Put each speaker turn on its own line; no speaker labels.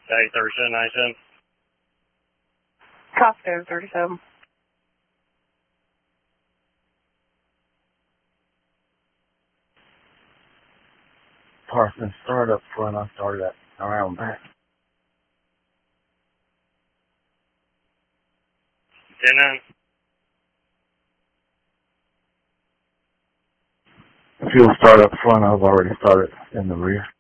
Day 3797.
Costco 37.
Parsons, start up front. I started at around back.
10-9.
If you'll start up front, I've already started in the rear.